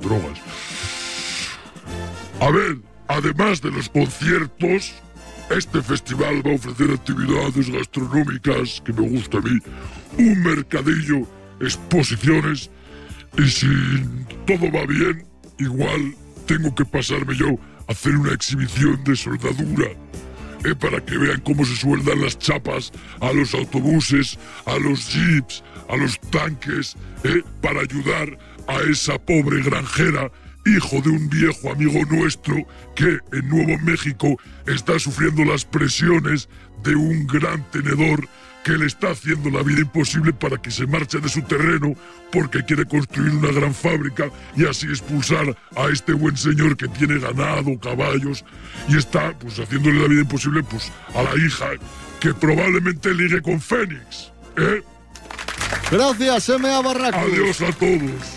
drogas. A ver, además de los conciertos, este festival va a ofrecer actividades gastronómicas, que me gusta a mí, un mercadillo, exposiciones, y si todo va bien, igual tengo que pasarme yo a hacer una exhibición de soldadura, para que vean cómo se sueldan las chapas a los autobuses, a los jeeps, a los tanques, para ayudar a esa pobre granjera, hijo de un viejo amigo nuestro que en Nuevo México está sufriendo las presiones de un gran tenedor que le está haciendo la vida imposible para que se marche de su terreno porque quiere construir una gran fábrica y así expulsar a este buen señor que tiene ganado, caballos, y está pues haciéndole la vida imposible pues a la hija que probablemente ligue con Fénix. Gracias, M.A. Barracus. Adiós a todos.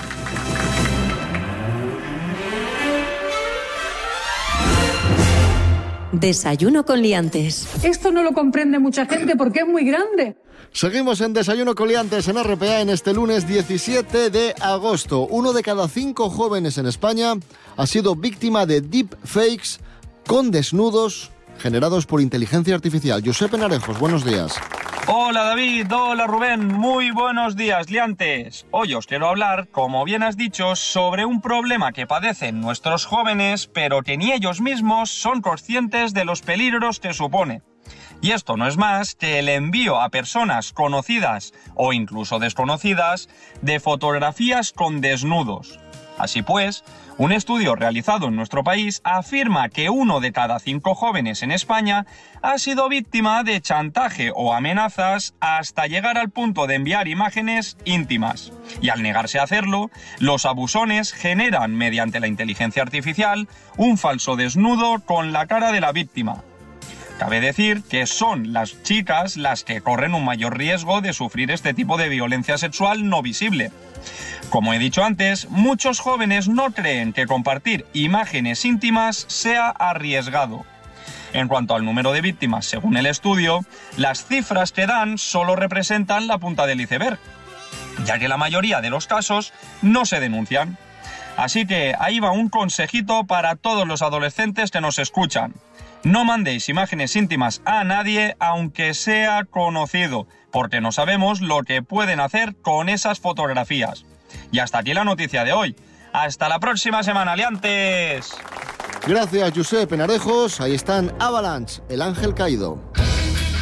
Desayuno con liantes. Esto no lo comprende mucha gente porque es muy grande. Seguimos en Desayuno con liantes en RPA en este lunes 17 de agosto. 1 de cada 5 jóvenes en España ha sido víctima de deepfakes con desnudos generados por inteligencia artificial. Josep Penarejos, buenos días. Hola David, hola Rubén, muy buenos días, liantes. Hoy os quiero hablar, como bien has dicho, sobre un problema que padecen nuestros jóvenes, pero que ni ellos mismos son conscientes de los peligros que supone. Y esto no es más que el envío a personas conocidas o incluso desconocidas de fotografías con desnudos. Así pues, un estudio realizado en nuestro país afirma que 1 de cada 5 jóvenes en España ha sido víctima de chantaje o amenazas hasta llegar al punto de enviar imágenes íntimas. Y al negarse a hacerlo, los abusones generan mediante la inteligencia artificial un falso desnudo con la cara de la víctima. Cabe decir que son las chicas las que corren un mayor riesgo de sufrir este tipo de violencia sexual no visible. Como he dicho antes, muchos jóvenes no creen que compartir imágenes íntimas sea arriesgado. En cuanto al número de víctimas, según el estudio, las cifras que dan solo representan la punta del iceberg, ya que la mayoría de los casos no se denuncian. Así que ahí va un consejito para todos los adolescentes que nos escuchan. No mandéis imágenes íntimas a nadie, aunque sea conocido, porque no sabemos lo que pueden hacer con esas fotografías. Y hasta aquí la noticia de hoy. ¡Hasta la próxima semana, liantes! Gracias, Josep Penarejos. Ahí están Avalanche, el ángel caído.